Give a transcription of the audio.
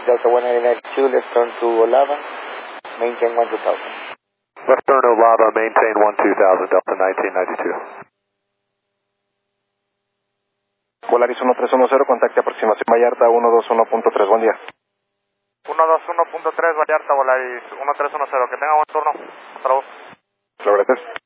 Delta 192, let's turn to Olava, maintain 12,000. Western Olava, maintain 12,000, Delta 1992. Volaris 1310, contacte aproximación Vallarta 121.3, buen día. 121.3 Vallarta, Volaris 1310, que tenga buen turno. Hasta luego. Muchas gracias.